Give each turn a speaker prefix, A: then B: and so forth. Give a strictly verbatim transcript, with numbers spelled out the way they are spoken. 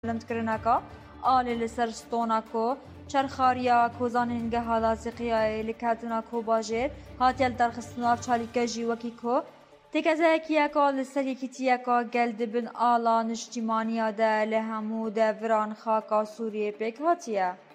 A: بلندکردنەکە ئالێ لەسەر ستۆنە کۆ چەرخاریا کۆزانێنگە هەڵازیقیایە لە کاتونا کۆباژێر هاتیە لە دەرخستنار چالیکە ژیوەکی کۆ تێکەزایەکیەکە لەسەر یەکیتیەکە گەل دبن ئاڵا نیشتیمانیەدا لە هەموو دەڤران خاکا سووریێ پێک هاتیە.